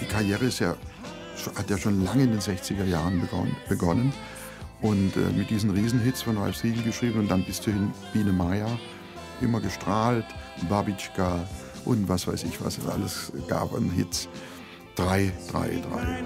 die Karriere hat ja schon lange in den 60er Jahren begonnen. Und mit diesen Riesenhits von Ralf Siegel geschrieben und dann bis zu Biene Maya immer gestrahlt, Babitschka und was weiß ich, was es alles gab an Hits. 3, 3, 3.